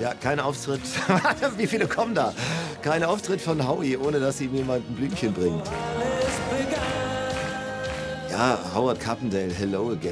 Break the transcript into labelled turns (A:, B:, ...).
A: Ja, kein Auftritt. Wie viele kommen da? Kein Auftritt von Howie, ohne dass ihm jemand ein Blümchen bringt. Ja, Howard Carpendale, Hello Again.